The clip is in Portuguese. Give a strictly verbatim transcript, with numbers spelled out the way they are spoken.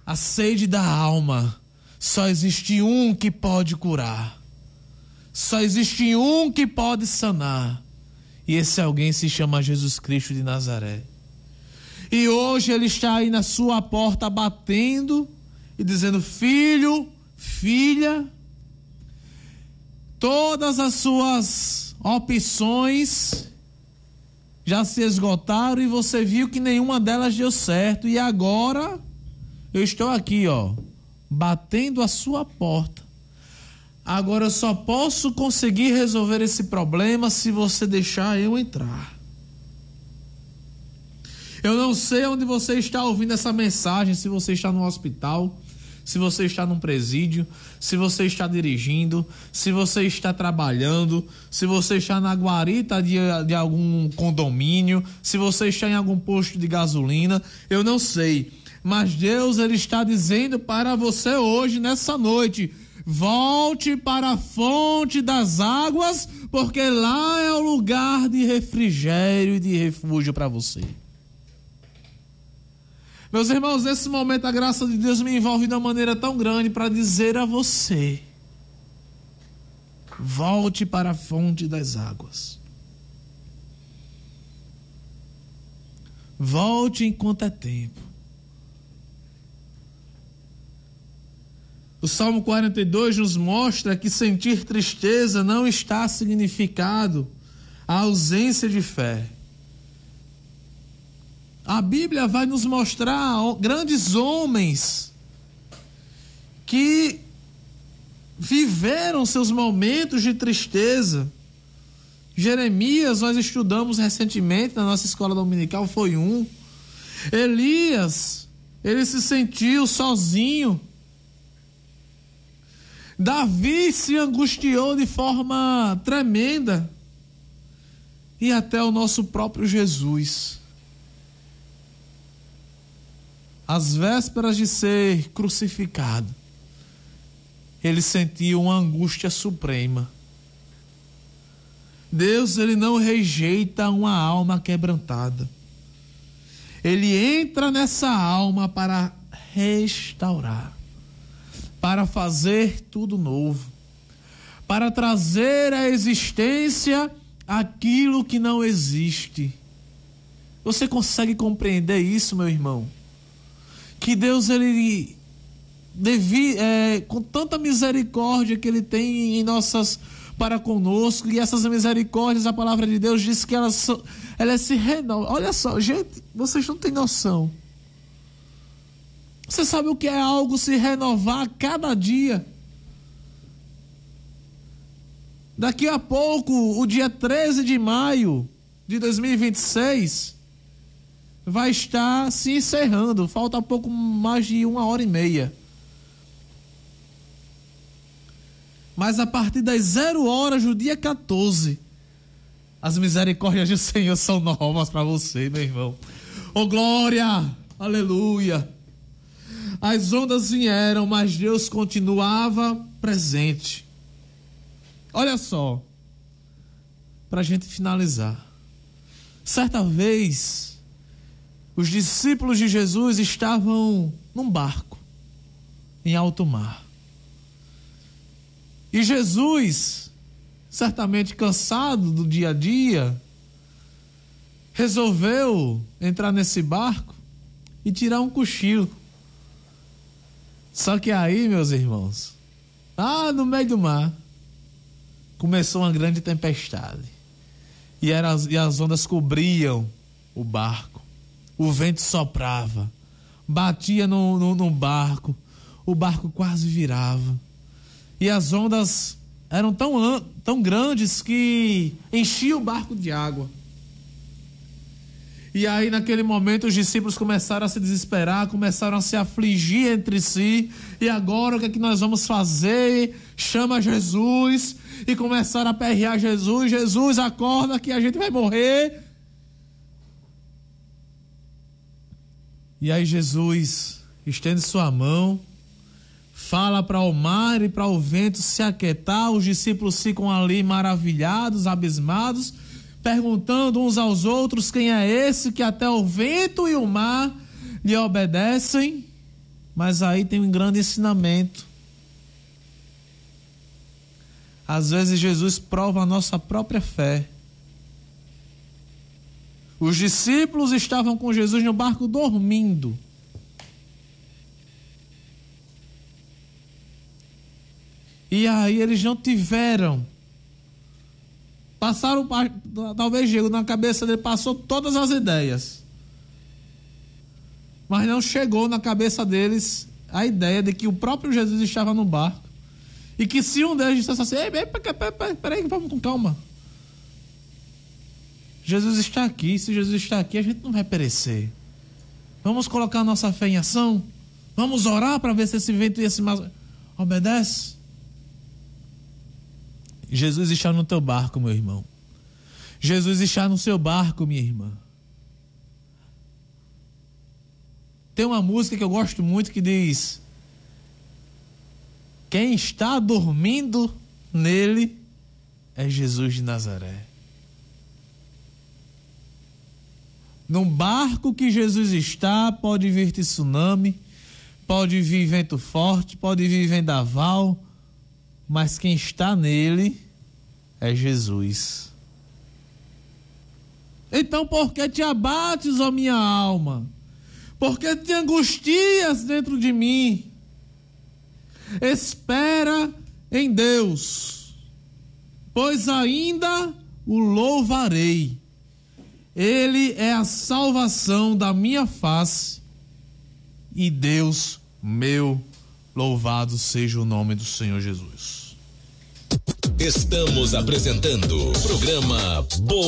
a sede da alma, só existe um que pode curar. Só existe um que pode sanar. E esse alguém se chama Jesus Cristo de Nazaré. E hoje ele está aí na sua porta batendo e dizendo: filho, filha, todas as suas opções já se esgotaram e você viu que nenhuma delas deu certo. E agora eu estou aqui, ó, batendo a sua porta. Agora eu só posso conseguir resolver esse problema se você deixar eu entrar. Eu não sei onde você está ouvindo essa mensagem, se você está no hospital, se você está num presídio, se você está dirigindo, se você está trabalhando, se você está na guarita de, de algum condomínio, se você está em algum posto de gasolina, eu não sei. Mas Deus, ele está dizendo para você hoje, nessa noite: volte para a fonte das águas, porque lá é o lugar de refrigério e de refúgio para você. Meus irmãos, nesse momento a graça de Deus me envolve de uma maneira tão grande para dizer a você: volte para a fonte das águas. Volte enquanto é tempo. O Salmo quarenta e dois nos mostra que sentir tristeza não está significado a ausência de fé. A Bíblia vai nos mostrar grandes homens que viveram seus momentos de tristeza. Jeremias, nós estudamos recentemente na nossa escola dominical, foi um. Elias, ele se sentiu sozinho. Davi se angustiou de forma tremenda. E até o nosso próprio Jesus, às vésperas de ser crucificado, ele sentiu uma angústia suprema. Deus, ele não rejeita uma alma quebrantada. Ele entra nessa alma para restaurar, para fazer tudo novo, para trazer à existência aquilo que não existe. Você consegue compreender isso, meu irmão? Que Deus, ele devi, é, com tanta misericórdia que ele tem em nossas para conosco, e essas misericórdias, a palavra de Deus diz que elas, elas se renovam. Olha só, gente, vocês não têm noção. Você sabe o que é algo se renovar a cada dia? Daqui a pouco, o dia treze de maio de dois mil e vinte e seis vai estar se encerrando. Falta pouco mais de uma hora e meia. Mas a partir das zero horas do dia quatorze, as misericórdias do Senhor são novas para você, meu irmão. Oh, glória! Aleluia! As ondas vieram, mas Deus continuava presente. Olha só, para a gente finalizar. Certa vez, os discípulos de Jesus estavam num barco, em alto mar. E Jesus, certamente cansado do dia a dia, resolveu entrar nesse barco e tirar um cochilo. Só que aí, meus irmãos, lá no meio do mar, começou uma grande tempestade. E, era, e as ondas cobriam o barco. O vento soprava, batia no, no, no barco, o barco quase virava. E as ondas eram tão, tão grandes que enchiam o barco de água. E aí, naquele momento, os discípulos começaram a se desesperar, começaram a se afligir entre si. E agora, o que é que nós vamos fazer? Chama Jesus. E começaram a aperrear Jesus. Jesus, acorda que a gente vai morrer. E aí Jesus estende sua mão, fala para o mar e para o vento se aquietar. Os discípulos ficam ali maravilhados, abismados, perguntando uns aos outros: quem é esse que até o vento e o mar lhe obedecem? Mas aí tem um grande ensinamento. Às vezes Jesus prova a nossa própria fé. Os discípulos estavam com Jesus no barco dormindo. E aí eles não tiveram. Passaram, talvez Diego, na cabeça dele passou todas as ideias. Mas não chegou na cabeça deles a ideia de que o próprio Jesus estava no barco. E que se um deles dissesse assim, ei, peraí, peraí, vamos com calma. Jesus está aqui, se Jesus está aqui, a gente não vai perecer. Vamos colocar a nossa fé em ação? Vamos orar para ver se esse vento ia se... Obedece? Jesus está no teu barco, meu irmão. Jesus está no seu barco, minha irmã. Tem uma música que eu gosto muito que diz: quem está dormindo nele é Jesus de Nazaré. No barco que Jesus está, pode vir tsunami, pode vir vento forte, pode vir vendaval, mas quem está nele é Jesus. Então, por que te abates, ó minha alma? Por que te angustias dentro de mim? Espera em Deus, pois ainda o louvarei. Ele é a salvação da minha face e Deus meu, louvado seja o nome do Senhor Jesus. Estamos apresentando o programa Boa